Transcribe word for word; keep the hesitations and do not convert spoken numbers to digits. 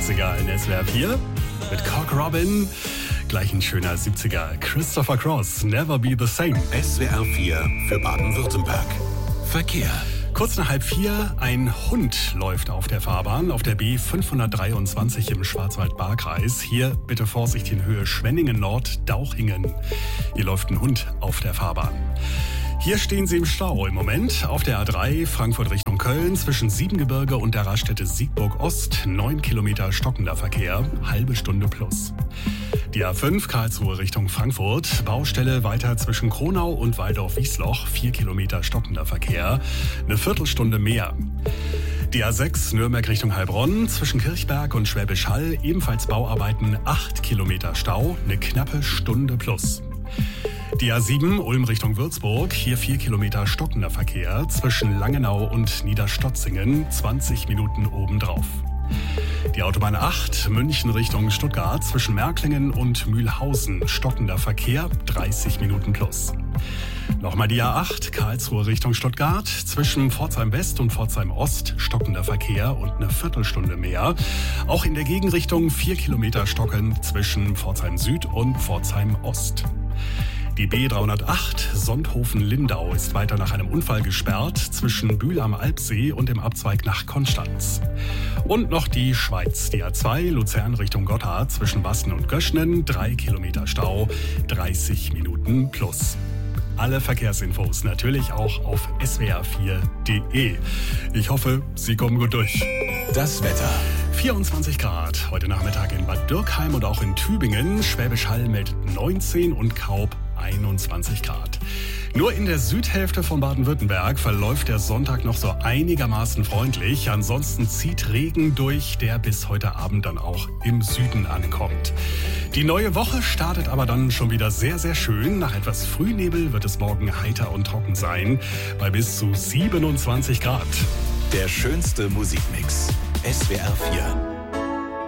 achtziger in S W R vier mit Cock Robin. Gleich ein schöner siebziger. Christopher Cross, Never Be the Same. S W R vier für Baden-Württemberg. Verkehr. Kurz nach halb vier, ein Hund läuft auf der Fahrbahn auf der B fünfhundertdreiundzwanzig im Schwarzwald-Baar-Kreis. Hier bitte Vorsicht in Höhe Schwenningen-Nord-Dauchingen. Hier läuft ein Hund auf der Fahrbahn. Hier stehen Sie im Stau im Moment auf der A drei Frankfurt Richtung Köln zwischen Siebengebirge und der Raststätte Siegburg Ost. Neun Kilometer stockender Verkehr, halbe Stunde plus. Die A fünf Karlsruhe Richtung Frankfurt, Baustelle weiter zwischen Kronau und Waldorf-Wiesloch, vier Kilometer stockender Verkehr, eine Viertelstunde mehr. Die A sechs Nürnberg Richtung Heilbronn, zwischen Kirchberg und Schwäbisch Hall, ebenfalls Bauarbeiten, acht Kilometer Stau, eine knappe Stunde plus. Die A sieben Ulm Richtung Würzburg, hier vier Kilometer stockender Verkehr, zwischen Langenau und Niederstotzingen, zwanzig Minuten obendrauf. Die Autobahn acht München Richtung Stuttgart, zwischen Märklingen und Mühlhausen, stockender Verkehr, dreißig Minuten plus. Nochmal die A acht Karlsruhe Richtung Stuttgart, zwischen Pforzheim West und Pforzheim Ost, stockender Verkehr und eine Viertelstunde mehr. Auch in der Gegenrichtung vier Kilometer stockend zwischen Pforzheim Süd und Pforzheim Ost. Die B dreihundertacht Sonthofen-Lindau ist weiter nach einem Unfall gesperrt zwischen Bühl am Alpsee und dem Abzweig nach Konstanz. Und noch die Schweiz, die A zwei Luzern Richtung Gotthard zwischen Basten und Göschnen, drei Kilometer Stau, dreißig Minuten plus. Alle Verkehrsinfos natürlich auch auf s w r vier punkt de. Ich hoffe, Sie kommen gut durch. Das Wetter. vierundzwanzig Grad heute Nachmittag in Bad Dürkheim und auch in Tübingen. Schwäbisch Hall meldet neunzehn und Kaub einundzwanzig Grad. Nur in der Südhälfte von Baden-Württemberg verläuft der Sonntag noch so einigermaßen freundlich. Ansonsten zieht Regen durch, der bis heute Abend dann auch im Süden ankommt. Die neue Woche startet aber dann schon wieder sehr, sehr schön. Nach etwas Frühnebel wird es morgen heiter und trocken sein, bei bis zu siebenundzwanzig Grad. Der schönste Musikmix. S W R vier.